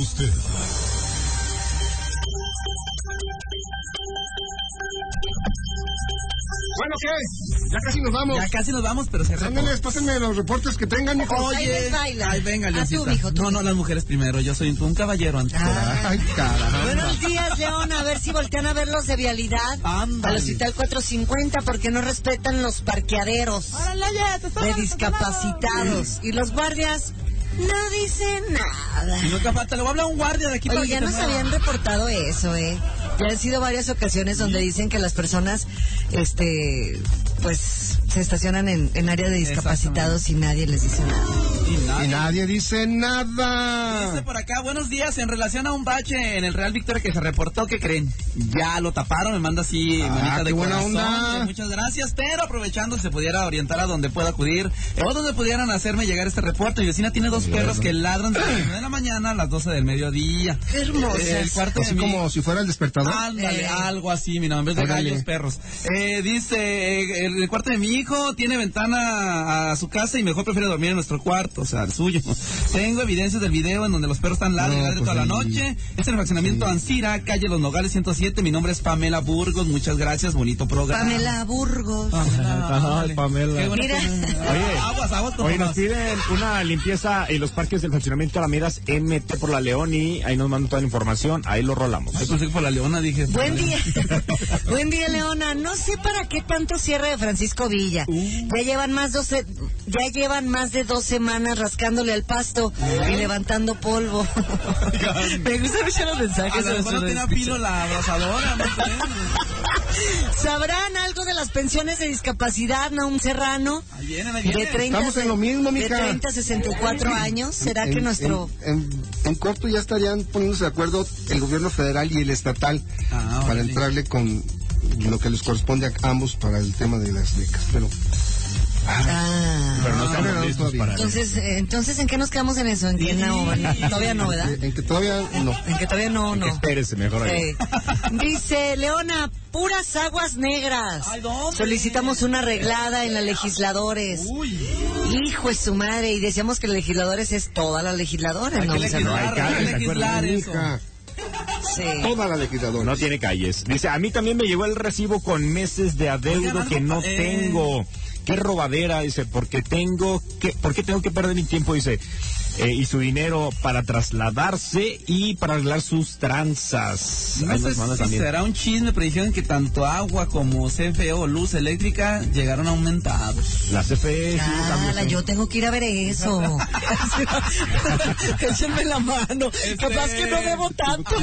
usted. Bueno, ¿qué? Ya casi nos vamos. Ya casi nos vamos, pero Ándenles, pásenme los reportes que tengan, mijo. Oye, ay, venga, Leoncita. tú, mijo, tú. No, las mujeres primero. Yo soy un caballero antes. Ay, caramba. Buenos días, León. A ver si voltean a ver los de vialidad. Ándale. Al Hospital 450 porque no respetan los parqueaderos de discapacitados. Y los guardias no dicen nada. Y nunca falta, le voy a hablar a un guardia de aquí. Oye, para ya que nos te habían reportado eso, Ya han sido varias ocasiones donde dicen que las personas, pues, se estacionan en área de discapacitados y nadie les dice nada. Y nadie dice nada. Dice por acá, buenos días, en relación a un bache en el Real Victoria que se reportó, ¿qué creen? Ya lo taparon, me manda así manita de buena corazón. onda. Muchas gracias, pero aprovechando se pudiera orientar a donde pueda acudir o donde pudieran hacerme llegar este reporte. Mi vecina tiene dos perros que ladran desde las 9 de la mañana a las 12 del mediodía. Qué hermoso. El cuarto Así de como si fuera el despertador. Ándale, algo así, mira, en vez de Órale. gallos, perros. Dice, el cuarto de mi hijo tiene ventana a su casa y mejor prefiere dormir en nuestro cuarto, o sea, el suyo. Tengo evidencias del video en donde los perros están ladrando toda la noche. Es el fraccionamiento Ancira, calle Los Nogales 107. Mi nombre es Pamela Burgos, muchas gracias, bonito programa. Pamela Burgos. Ay, Pamela. Qué bueno. Mira. Oye, aguas, Oye, nos piden una limpieza en los parques del fraccionamiento Alamedas MT por la León y ahí nos mandan toda la información, ahí lo rolamos. Ay, pensé que por la Leona, dije. Buen día. Buen día, Leona. No sé para qué tanto cierre de Francisco Villa. Ya llevan más de 2 semanas rascándole al pasto y levantando polvo. Me gusta mucho los mensajes. A lo mejor no tiene filo la abrazadora, no sé. ¿Sabrán algo de las pensiones de discapacidad, Naum Serrano? Ahí vienen. De 30, Estamos en lo mismo, de mija. 30 a 64 años. ¿Será que nuestro... En corto ya estarían poniéndose de acuerdo el gobierno federal y el estatal para entrarle con lo que les corresponde a ambos para el tema de las becas, pero Pero no estamos listos para entonces, ¿en qué nos quedamos en eso? ¿En que todavía no, verdad? en que todavía no. En que todavía no. Espérese mejor ahí. Dice Leona, puras aguas negras. Ay, ¿dónde? Solicitamos una arreglada en las legisladores. Hijo de su madre, y decíamos que los legisladores es todas las legisladoras, Hay ¿no? que legislar eso. Hija, Sí. toda la legisladora. No tiene calles. Dice, a mí también me llegó el recibo con meses de adeudo que no tengo. Qué robadera, dice, ¿por qué tengo que perder mi tiempo? Dice, y su dinero para trasladarse y para arreglar sus tranzas. No sé si será un chisme, pero dijeron que tanto agua como CFE o luz eléctrica llegaron aumentados. La CFE. Yo tengo que ir a ver eso. Échenme la mano. Capaz que no debo tanto.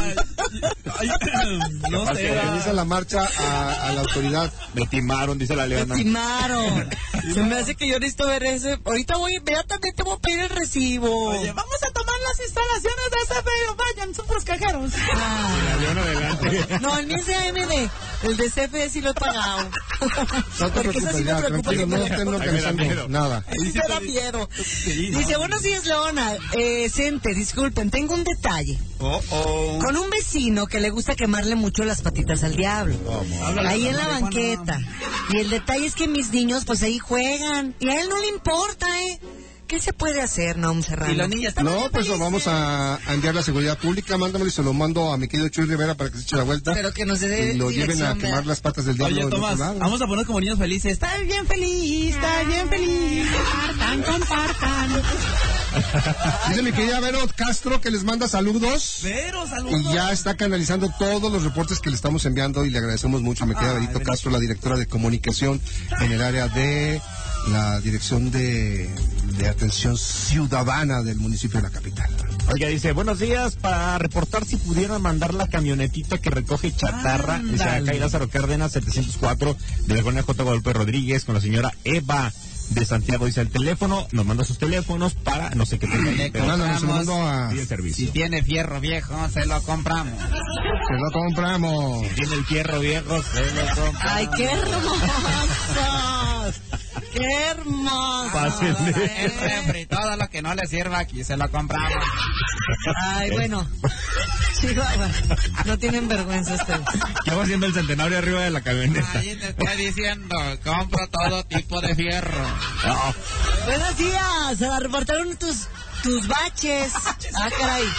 No sé. Organiza la marcha a la autoridad. Me timaron, dice la Leona. Me timaron. Se me hace que yo necesito ver ese. Ahorita inmediatamente voy a pedir el recibo. Oye, vamos a tomar las instalaciones de CFE. Vayan, son los cajeros. La Leona adelante. No, el mío es de AMD. El de CFE sí lo he pagado. No te Porque eso sí preocupes, me ya, preocupa. tranquilo, no estén organizando nada. Sí me da miedo. Dice, buenos días, Leona. Cente, disculpen, tengo un detalle. Con un vecino que le gusta quemarle mucho las patitas al diablo. Ahí en la banqueta. Y el detalle es que mis niños, pues ahí juegan. Y a él no le importa, ¿Qué se puede hacer, Naum Serrano? Y la niña está No, pues lo vamos a enviar a la seguridad pública. Mándamelo y se lo mando a mi querido Chuy Rivera para que se eche la vuelta. Pero que nos dé y lo lleven a quemar las patas del diablo. Oye, Tomás, vamos a poner como niños felices. Está bien feliz, está bien feliz. Compartan. Dice mi querida Vero Castro que les manda saludos. Vero, saludos. Y ya está canalizando todos los reportes que le estamos enviando y le agradecemos mucho. Me queda Verito Castro, la directora de comunicación en el área de la Dirección de Atención Ciudadana del municipio de la capital. Oiga, dice, buenos días, para reportar si pudieran mandar la camionetita que recoge chatarra, dice acá en Lázaro Cárdenas 704 de la colonia J. Guadalupe Rodríguez con la señora Eva de Santiago. Dice el teléfono, nos manda sus teléfonos para no sé qué tenga. Si tiene fierro viejo, se lo compramos. Se lo compramos. Si tiene el fierro viejo, se lo compramos. ¡Ay, qué hermosos! ¡Qué hermoso! Pásenle. Todo lo que no le sirva aquí se lo compramos. Ay, bueno. Chihuahua. No tienen vergüenza ustedes. Llevo haciendo el centenario arriba de la camioneta. Ahí te estoy diciendo, compro todo tipo de fierro. Buenos días. Se reportaron tus baches. Ah, caray.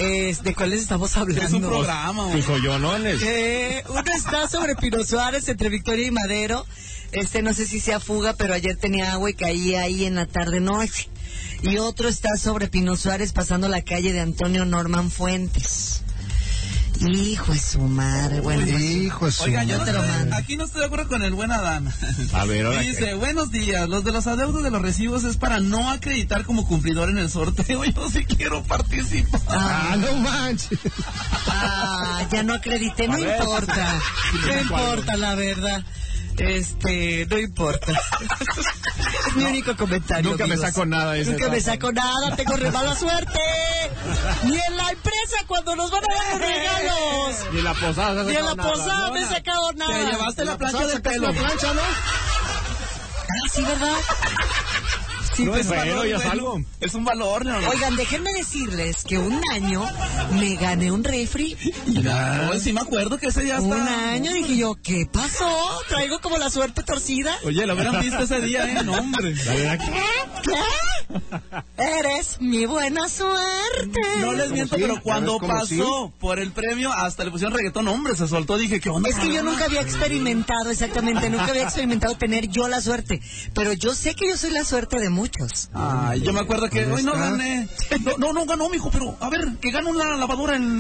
¿De cuáles estamos hablando? Es un programa. Tus hoyonones. Uno está sobre Pino Suárez, entre Victoria y Madero. No sé si sea fuga, pero ayer tenía agua y caía ahí en la tarde-noche. Y otro está sobre Pino Suárez, pasando la calle de Antonio Norman Fuentes. Hijo de su madre, bueno. Hijo de su Oiga, yo te lo mando. aquí no estoy de acuerdo con el buen Adán. A ver, ahora dice, buenos días, los de los adeudos de los recibos es para no acreditar como cumplidor en el sorteo. Yo sí quiero participar. No manches. Ya no acredité, no importa. No importa, la verdad. No importa. Es mi único comentario. Nunca amigos. me saco nada de eso. Nunca me saco nada, tengo re mala suerte. Ni en la empresa cuando nos van a dar los regalos. Ni en la posada. Ni en la posada me he sacado nada. Te llevaste la plancha de pelo. La plancha, ¿no? Sí, ¿verdad? Sí, No pues, es bueno, ya güey. salgo. Es un valor, ¿no? Oigan, déjenme decirles que un año me gané un refri. No, sí me acuerdo que ese ya está. Un año dije yo, ¿qué pasó? Traigo como la suerte torcida. Oye, lo hubieran visto ese día, ¿eh? No, hombre. La verdad que... ¿Qué? Eres mi buena suerte. No les miento, sí? pero cuando ¿Cómo pasó por el premio, hasta le pusieron reggaetón, hombre, se soltó, dije, ¿qué onda? Es que yo nunca había experimentado, exactamente, nunca había experimentado tener yo la suerte. Pero yo sé que yo soy la suerte de muchos. Ay, yo me acuerdo que hoy no gané. No ganó, mijo, pero a ver, que gane una lavadora en...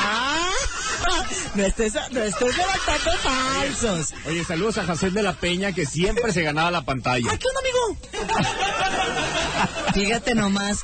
No estés levantando falsos. Oye, saludos a José de la Peña, que siempre se ganaba la pantalla. ¿Qué onda, amigo? Fíjate nomás.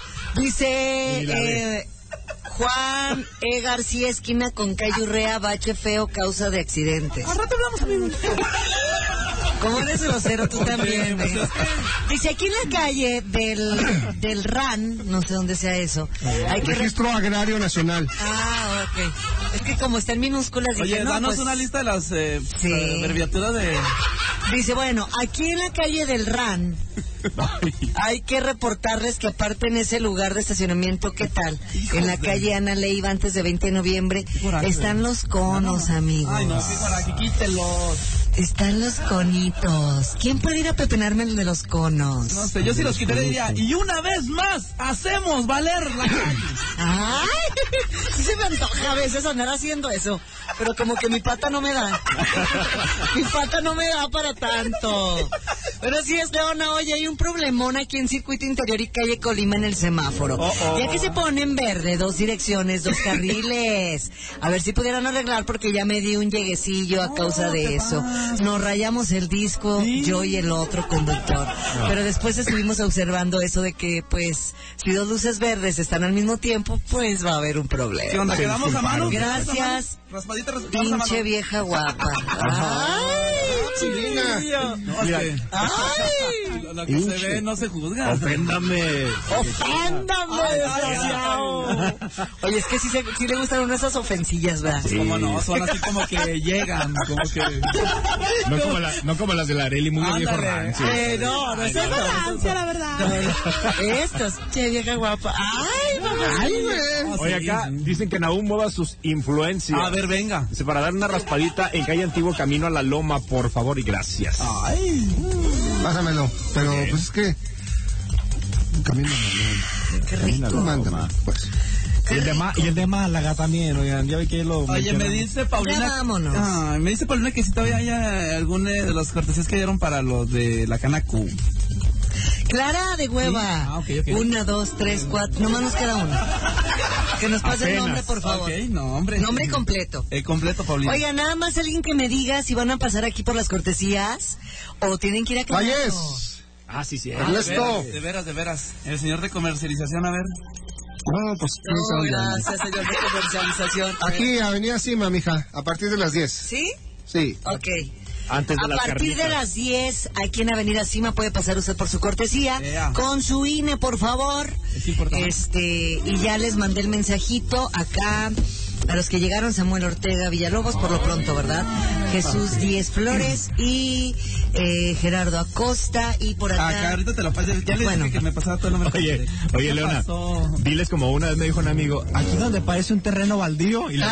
Dice Juan E. García, esquina con calle Urrea, bache feo, causa de accidentes. Al rato hablamos, amigo. ¿Cómo eres grosero tú también? Pues es Dice aquí en la calle del RAN, no sé dónde sea eso. Hay que Registro Agrario Nacional. ok. Es que como está en minúsculas, dije, Oye, no, danos pues, una lista de las sí. abreviaturas de... Dice, bueno, aquí en la calle del RAN hay que reportarles que aparte en ese lugar de estacionamiento, ¿qué tal? En la calle Ana Leiva, antes de 20 de noviembre, están los conos, amigos. Ay, no, sí, para que quítelos. Están los conitos. ¿Quién puede ir a pepenarme el de los conos? No sé, yo sí los quitaría y diría, y una vez más, hacemos valer la calle. ¡Ay! Sí se me antoja a veces andar haciendo eso, pero como que mi pata no me da. Mi pata no me da para tanto. Pero sí es, Leona, oye, hay un problemón aquí en Circuito Interior y calle Colima en el semáforo. Ya que se pone en verde, 2 direcciones, 2 carriles. A ver si pudieran arreglar porque ya me di un lleguecillo a causa de eso. Nos rayamos el disco, yo y el otro conductor. Pero después estuvimos observando eso de que, pues, si 2 luces verdes están al mismo tiempo, pues va a haber un problema. ¿Qué onda? ¿Quedamos a mano? Gracias, Raspadita, pinche vieja guapa. ¡Ay, chilina! No, Mira. ¡Ay! lo que se ve no se juzga. Oféndame. ¡Oféndame, desgraciado! Oye, es que sí le gustan unas esas ofensillas, ¿verdad? Sí. Como no, son así como que llegan, como que... No como las de la Areli, muy viejo rancio. No es rancia, la verdad. Estos, che vieja guapa. ¡Ay, mamá! ¡Ay, güey! Oye, acá dicen que Nahum mueva sus influencias. A ver, venga. Dice, para dar una raspadita en calle Antiguo Camino a la Loma, por favor y gracias. Ay. Pásamelo. Pero, pues es que... Camino a la Loma. ¡Qué rico! Tú mándame, pues. Y el de Málaga también, oigan, ya ve que lo... Oye, me dice Paulina... Ya vámonos. Me dice Paulina que si todavía hay alguna de las cortesías que dieron para los de la Cana Q. Clara de Hueva. Sí. Ok. 1, 2, 3, 4. Nomás nos queda uno. Que nos pase el nombre, por favor. Ok, nombre. Nombre completo. Completo, Paulina. Oiga, nada más alguien que me diga si van a pasar aquí por las cortesías o tienen que ir a Claro. ¡Valles! Ah, sí, sí. Ernesto. De veras. El señor de comercialización, a ver. No, pues... No, gracias, señor de comercialización. Aquí, Avenida Cima, mija, a partir de las 10. ¿Sí? Sí. Ok. Antes de A las partir de carnitas. las 10, aquí en Avenida Cima puede pasar usted por su cortesía, Yeah. con su INE, por favor. Es importante. Y ya les mandé el mensajito acá a los que llegaron: Samuel Ortega Villalobos, por lo pronto, ¿verdad? Jesús Díez Flores y Gerardo Acosta, y por acá... Acá ahorita te lo paso. Ya le Bueno. dije que me pasaba todo el nombre. Oye, ¿Qué Leona, pasó? diles como una vez me dijo un amigo, aquí donde parece un terreno baldío. Y le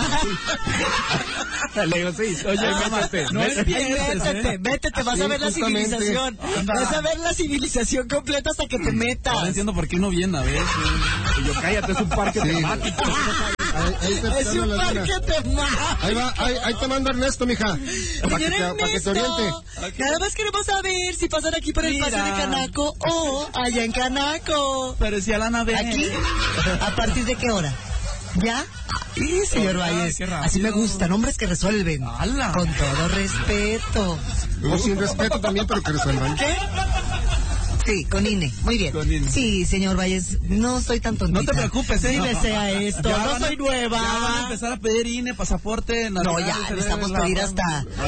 digo, sí. Oye, métete. no empieces, Métete, vas Sí, a ver la justamente. civilización. Vas a ver la civilización completa hasta que te metas. Ahora entiendo por qué no viene, a ver. Y yo, cállate, es un parque temático. Es un parque temático. Ahí te mando Ernesto, mija. Para que te oriente. Nada más queremos saber si pasan aquí por el Paseo de Canaco o allá en Canaco. Pero si a la nave. ¿Aquí? ¿A partir de qué hora? ¿Ya? Sí, señor Valles. Así me gustan, hombres que resuelven. ¡Hala! Con todo respeto. O sin respeto también, pero que resuelvan. ¿Qué? Sí, con INE. Muy bien. Sí, señor Valles, no soy tan tontita. No te preocupes, Sí desea esto, no soy nueva. Ya van a empezar a pedir INE, pasaporte. No, ya necesitamos pedir hasta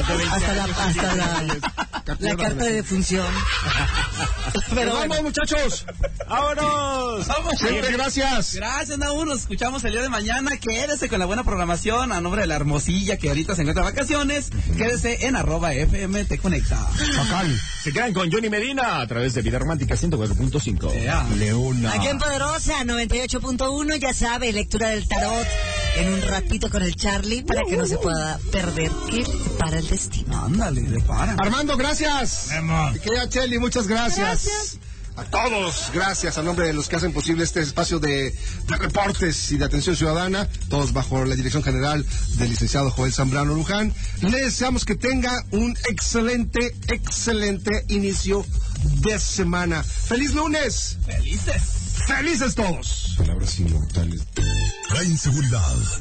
la carta de defunción. Pero vamos, muchachos. ¡Vámonos! Siempre gracias. Gracias, Naú. Nos escuchamos el día de mañana. Quédese con la buena programación a nombre de la Hermosilla que ahorita se encuentra de vacaciones. Quédese en @FM te conecta. Bacán. Se quedan con Johnny Medina a través de Vida Romántica 104.5. Leona. Aquí en Poderosa 98.1, ya sabe, lectura del tarot en un ratito con el Charlie para que no se pueda perder qué para el destino. Ándale, le para. Armando, gracias. Querida Cheli, muchas gracias. A todos, gracias a nombre de los que hacen posible este espacio de reportes y de atención ciudadana, todos bajo la dirección general del licenciado Joel Zambrano Luján. Le deseamos que tenga un excelente inicio de semana. ¡Feliz lunes! ¡Felices! ¡Felices todos! Palabras inmortales. La inseguridad